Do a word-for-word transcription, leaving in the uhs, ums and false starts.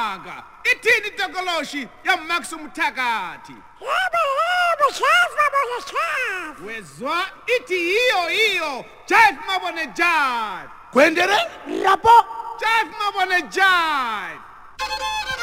Maka. Ithini tokoloshi ya Max Mthakathi. Yebo yebo chef mabone chef. Wezwa ithi hiyo hiyo Jive mabone Jive. Kwendere? Rabo. Jive mabone Jive.